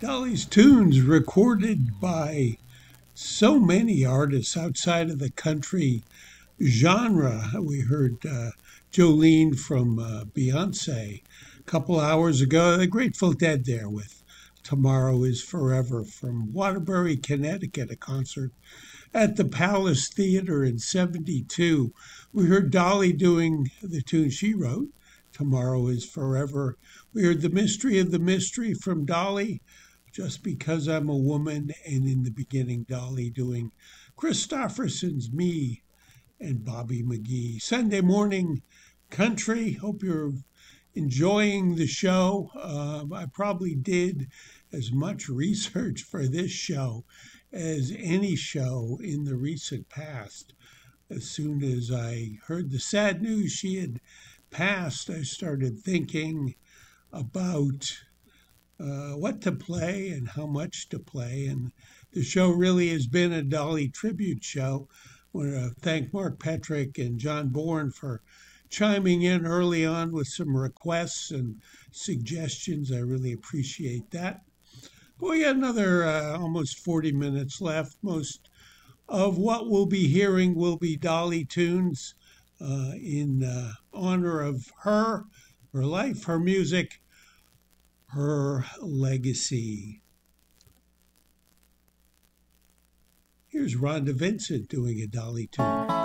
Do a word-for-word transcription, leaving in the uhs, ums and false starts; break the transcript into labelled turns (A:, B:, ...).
A: Dolly's tunes recorded by so many artists outside of the country genre. We heard uh, Jolene from uh, Beyonce a couple hours ago. The Grateful Dead there with Tomorrow is Forever from Waterbury, Connecticut, a concert at the Palace Theater in seventy-two. We heard Dolly doing the tune she wrote, Tomorrow is Forever. We heard The Mystery of the Mystery from Dolly, Just Because I'm a Woman, and in the beginning, Dolly doing Christofferson's Me and Bobby McGee. Sunday morning country. Hope you're enjoying the show. Uh, I probably did as much research for this show as any show in the recent past. As soon as I heard the sad news she had passed, I started thinking about uh, what to play and how much to play. And the show really has been a Dolly tribute show. I want to thank Mark Petrick and John Bourne for chiming in early on with some requests and suggestions. I really appreciate that. But we got another uh, almost forty minutes left. Most of what we'll be hearing will be Dolly tunes uh, in uh, honor of her, her life, her music, her legacy. Here's Rhonda Vincent doing a Dolly tune.